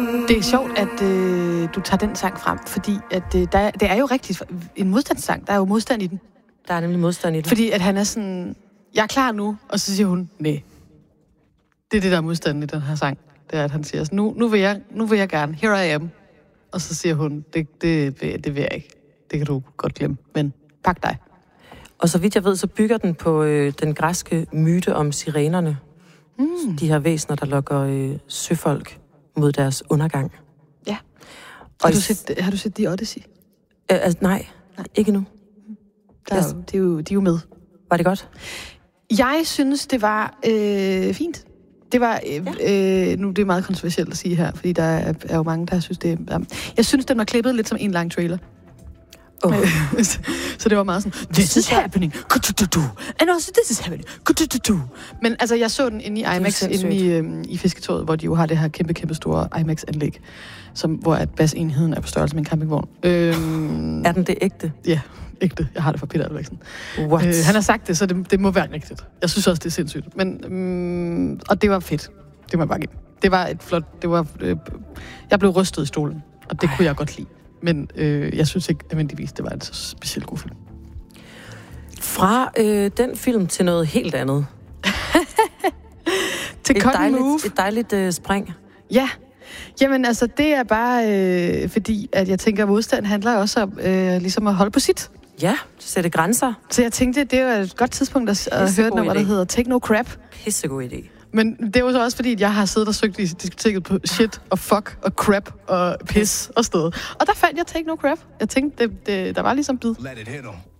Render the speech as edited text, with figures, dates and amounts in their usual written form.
Det er sjovt, at du tager den sang frem, fordi at, det er jo rigtig en modstandssang. Der er jo modstand i den. Der er nemlig modstand i den. Fordi at han er sådan, jeg er klar nu, og så siger hun, nej. Det er det, der er modstanden i den her sang. Det er, at han siger, nu vil jeg gerne, here I am. Og så siger hun, det vil jeg ikke. Det kan du godt glemme, men pak dig. Og så vidt jeg ved, så bygger den på den græske myte om sirenerne. De her væsener, der lokker søfolk mod deres undergang. Ja. Har du set The Odyssey? Nej, ikke nu. De er jo med. Var det godt? Jeg synes, det var fint. Det var, nu det er meget kontroversielt at sige her, fordi der er jo mange, der synes det. Jeg synes, den var klippet lidt som en lang trailer. Så det var meget sådan, this is happening, and also this is happening, men altså, jeg så den inde i IMAX, inde i Fisketåret, hvor de jo har det her kæmpe store IMAX-anlæg, hvor at basenheden er på størrelse med en campingvogn. Er den det ægte? Ja, ægte. Jeg har det fra Peter Albrechtsen. Han har sagt det, så det må være rigtigt. Jeg synes også, det er sindssygt. Men, og det var fedt. Det må jeg bare give. Det var et flot... jeg blev rystet i stolen, og det kunne jeg godt lide. Men jeg synes ikke nødvendigvis, det var en så specielt god film. Fra den film til noget helt andet. Til et dejligt spring. Ja. Jamen altså, det er bare fordi, at jeg tænker, at modstand handler også om ligesom at holde på sit. Ja, sætte grænser. Så jeg tænkte, det var et godt tidspunkt at høre noget, hvad der hedder Take No Crap. Pissegod idé. Men det er jo så også fordi, at jeg har siddet og søgt i diskoteket på shit og fuck og crap og piss og sted. Og der fandt jeg Take No Crap. Jeg tænkte, der var ligesom bid.